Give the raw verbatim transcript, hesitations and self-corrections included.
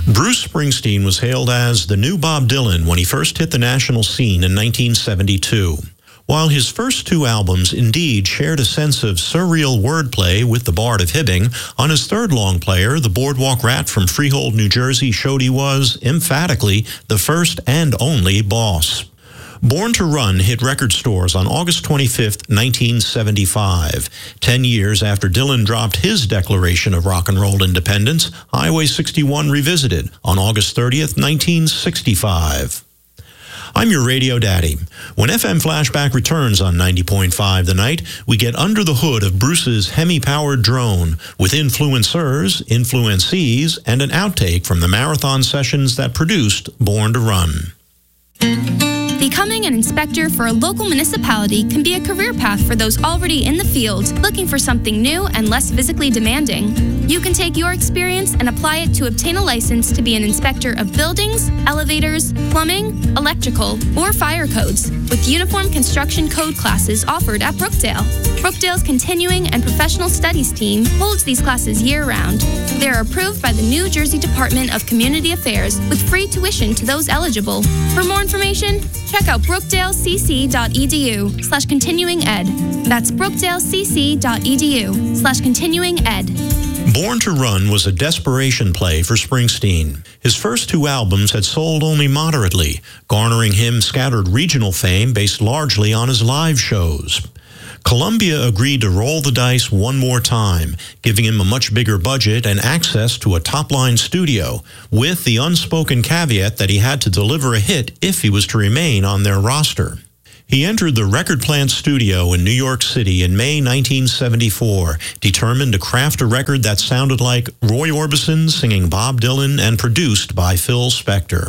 Bruce Springsteen was hailed as the new Bob Dylan when he first hit the national scene in nineteen seventy-two. While his first two albums indeed shared a sense of surreal wordplay with the Bard of Hibbing, on his third long player, the Boardwalk Rat from Freehold, New Jersey showed he was, emphatically, the first and only boss. Born to Run hit record stores on August twenty-fifth, nineteen seventy-five. Ten years after Dylan dropped his declaration of rock and roll independence, Highway sixty-one revisited on August thirtieth, nineteen sixty-five. I'm your radio daddy. When F M Flashback returns on ninety point five The Night, we get under the hood of Bruce's Hemi-powered drone with influencers, influencees, and an outtake from the marathon sessions that produced Born to Run. Becoming an inspector for a local municipality can be a career path for those already in the field looking for something new and less physically demanding. You can take your experience and apply it to obtain a license to be an inspector of buildings, elevators, plumbing, electrical, or fire codes, with uniform construction code classes offered at Brookdale. Brookdale's Continuing and Professional Studies team holds these classes year-round. They are approved by the New Jersey Department of Community Affairs with free tuition to those eligible. For more information, check out brookdalecc.edu slash continuing ed. That's brookdalecc.edu slash continuing ed. Born to Run was a desperation play for Springsteen. His first two albums had sold only moderately, garnering him scattered regional fame based largely on his live shows. Columbia agreed to roll the dice one more time, giving him a much bigger budget and access to a top-line studio, with the unspoken caveat that he had to deliver a hit if he was to remain on their roster. He entered the Record Plant studio in New York City in May nineteen seventy-four, determined to craft a record that sounded like Roy Orbison singing Bob Dylan and produced by Phil Spector.